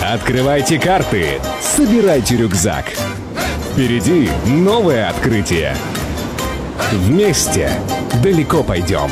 Открывайте карты, собирайте рюкзак. Впереди новое открытие. Вместе далеко пойдем.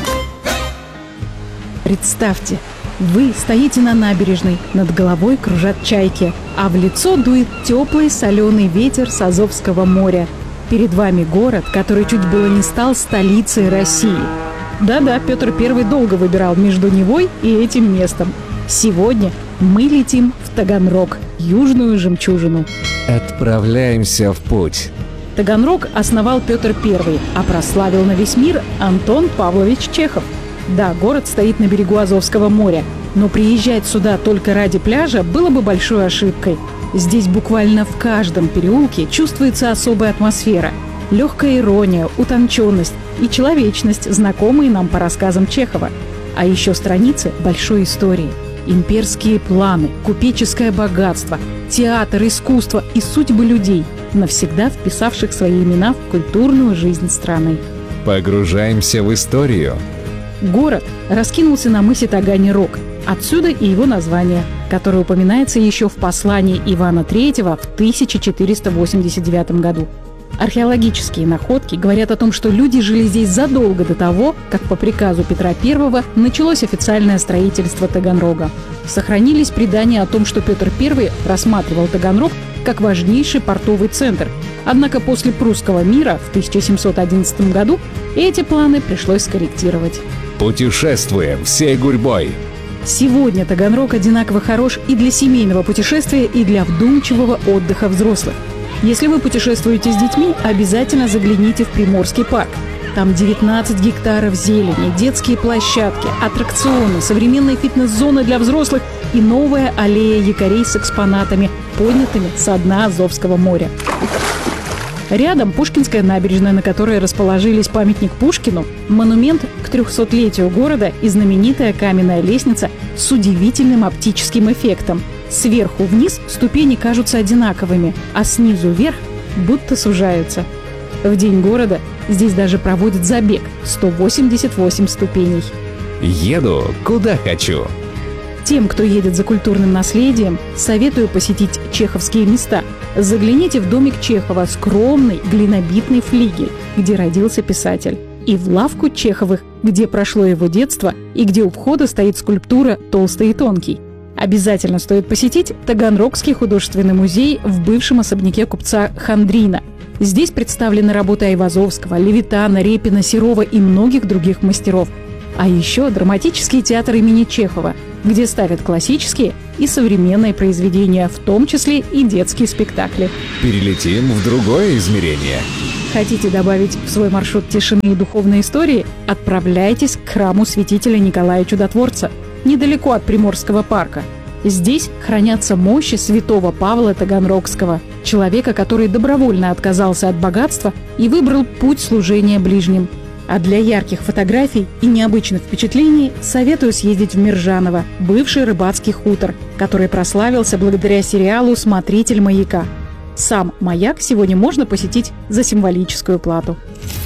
Представьте, вы стоите на набережной, над головой кружат чайки, а в лицо дует теплый соленый ветер с Азовского моря. Перед вами город, который чуть было не стал столицей России. Да-да, Петр I долго выбирал между Невой и этим местом. Сегодня мы летим в Таганрог, южную жемчужину. Отправляемся в путь. Таганрог основал Петр I, а прославил на весь мир Антон Павлович Чехов. Да, город стоит на берегу Азовского моря, но приезжать сюда только ради пляжа было бы большой ошибкой. Здесь буквально в каждом переулке чувствуется особая атмосфера. Легкая ирония, утонченность и человечность, знакомые нам по рассказам Чехова. А еще страницы большой истории. Имперские планы, купеческое богатство, театр, искусство и судьбы людей, навсегда вписавших свои имена в культурную жизнь страны. Погружаемся в историю. Город раскинулся на мысе Таганрог. Отсюда и его название, которое упоминается еще в послании Ивана III в 1489 году. Археологические находки говорят о том, что люди жили здесь задолго до того, как по приказу Петра I началось официальное строительство Таганрога. Сохранились предания о том, что Петр I рассматривал Таганрог как важнейший портовый центр. Однако после Прусского мира в 1711 году эти планы пришлось скорректировать. Путешествуем всей гурьбой. Сегодня Таганрог одинаково хорош и для семейного путешествия, и для вдумчивого отдыха взрослых. Если вы путешествуете с детьми, обязательно загляните в Приморский парк. Там 19 гектаров зелени, детские площадки, аттракционы, современные фитнес-зоны для взрослых и новая аллея якорей с экспонатами, поднятыми со дна Азовского моря. Рядом Пушкинская набережная, на которой расположились памятник Пушкину, монумент к 300-летию города и знаменитая каменная лестница с удивительным оптическим эффектом. Сверху вниз ступени кажутся одинаковыми, а снизу вверх будто сужаются. В день города здесь даже проводят забег – 188 ступеней. Еду, куда хочу. Тем, кто едет за культурным наследием, советую посетить чеховские места. Загляните в домик Чехова, скромный глинобитный флигель, где родился писатель. И в лавку Чеховых, где прошло его детство и где у входа стоит скульптура «Толстый и тонкий». Обязательно стоит посетить Таганрогский художественный музей в бывшем особняке купца Хандрина. Здесь представлены работы Айвазовского, Левитана, Репина, Серова и многих других мастеров. А еще драматический театр имени Чехова, где ставят классические и современные произведения, в том числе и детские спектакли. Перелетим в другое измерение. Хотите добавить в свой маршрут тишины и духовной истории? Отправляйтесь к храму святителя Николая Чудотворца, недалеко от Приморского парка. Здесь хранятся мощи святого Павла Таганрогского, человека, который добровольно отказался от богатства и выбрал путь служения ближним. А для ярких фотографий и необычных впечатлений советую съездить в Миржаново, бывший рыбацкий хутор, который прославился благодаря сериалу «Смотритель маяка». Сам маяк сегодня можно посетить за символическую плату.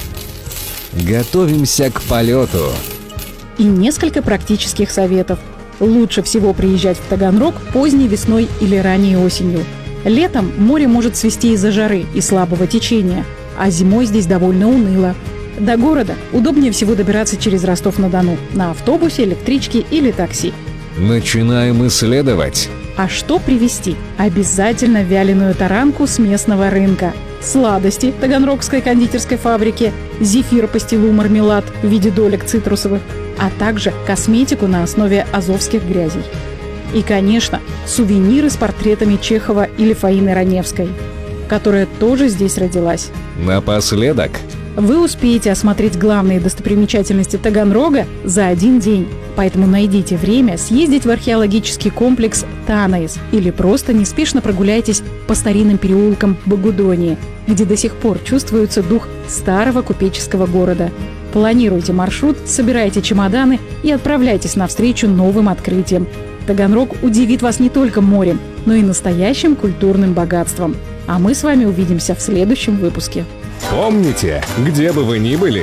Готовимся к полету. И несколько практических советов. Лучше всего приезжать в Таганрог поздней весной или ранней осенью. Летом море может свести из-за жары и слабого течения, а зимой здесь довольно уныло. До города удобнее всего добираться через Ростов-на-Дону на автобусе, электричке или такси. Начинаем исследовать. А что привезти? Обязательно вяленую таранку с местного рынка, сладости Таганрогской кондитерской фабрики, зефир, пастилу, мармелад в виде долек цитрусовых, а также косметику на основе азовских грязей. И, конечно, сувениры с портретами Чехова или Фаины Раневской, которая тоже здесь родилась. Напоследок. Вы успеете осмотреть главные достопримечательности Таганрога за один день. Поэтому найдите время съездить в археологический комплекс Танаис или просто неспешно прогуляйтесь по старинным переулкам Богудонии, где до сих пор чувствуется дух старого купеческого города. Планируйте маршрут, собирайте чемоданы и отправляйтесь навстречу новым открытиям. Таганрог удивит вас не только морем, но и настоящим культурным богатством. А мы с вами увидимся в следующем выпуске. Помните, где бы вы ни были,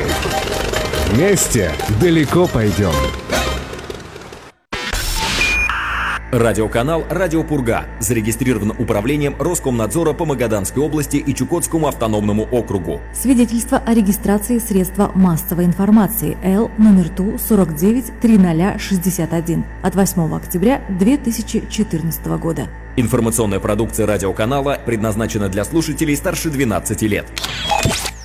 вместе далеко пойдем. Радиоканал «Радио Пурга» зарегистрирован управлением Роскомнадзора по Магаданской области и Чукотскому автономному округу. Свидетельство о регистрации средства массовой информации Л номер ТУ 493061 от 8 октября 2014 года. Информационная продукция радиоканала предназначена для слушателей старше 12 лет.